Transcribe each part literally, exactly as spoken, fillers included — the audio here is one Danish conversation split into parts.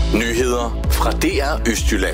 Nyheder fra D R Østjylland.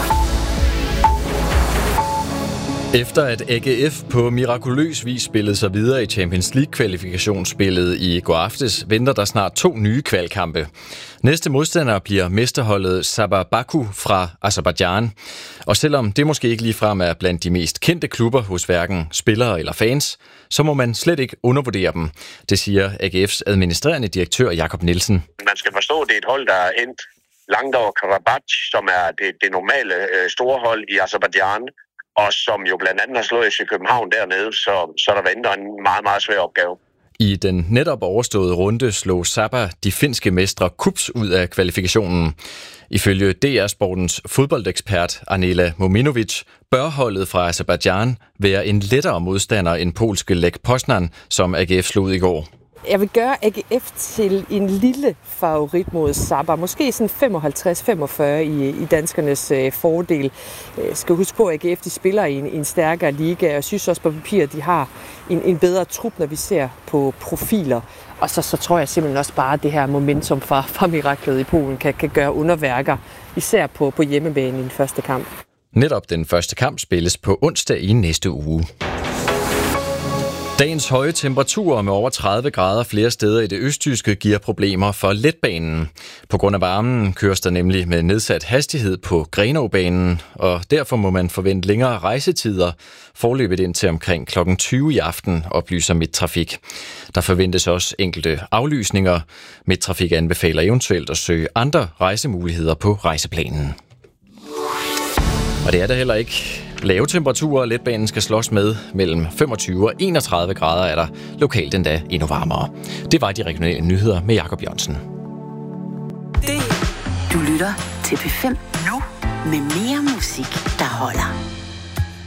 Efter at A G F på mirakuløs vis spillede sig videre i Champions League-kvalifikationsspillet i går aftes, venter der snart to nye kvalkampe. Næste modstander bliver mesterholdet Sabah Baku fra Aserbajdsjan. Og selvom det måske ikke ligefrem er blandt de mest kendte klubber hos hverken spillere eller fans, så må man slet ikke undervurdere dem. Det siger A G F's administrerende direktør Jakob Nielsen. Man skal forstå, at det er et hold, der er endt langt over Karabakh, som er det, det normale øh, store hold i Aserbajdsjan, og som jo blandt andet har slået i København dernede, så, så der venter en meget, meget svær opgave. I den netop overståede runde slog Sabah de finske mestre Kups ud af kvalifikationen. Ifølge D R Sportens fodboldekspert Anela Mominovic bør holdet fra Aserbajdsjan være en lettere modstander end polske Lech Poznan, som A G F slog ud i går. Jeg vil gøre A G F til en lille favorit mod Sabah. Måske sådan femoghalvtreds femogfyrre i, i danskernes øh, fordel. Jeg skal huske på, at A G F de spiller i en, en stærkere liga. Jeg synes også på papir, at de har en, en bedre trup, når vi ser på profiler. Og så, så tror jeg simpelthen også bare, at det her momentum fra, fra miraklet i Polen kan, kan gøre underværker, især på, på hjemmebane i den første kamp. Netop den første kamp spilles på onsdag i næste uge. Dagens høje temperaturer med over tredive grader flere steder i det østtyske giver problemer for letbanen. På grund af varmen køres der nemlig med nedsat hastighed på Grenaabanen, og derfor må man forvente længere rejsetider, forløbet ind til omkring klokken tyve i aften, oplyser Midttrafik. Der forventes også enkelte aflysninger. Midttrafik anbefaler eventuelt at søge andre rejsemuligheder på rejseplanen. Og det er der heller ikke. Lave temperaturer og letbanen skal slås med mellem femogtyve og enogtredive grader, er der lokalt endda endnu varmere. Det var de regionale nyheder med Jakob Jørgensen. Du lytter til P fem nu med mere musik, der holder.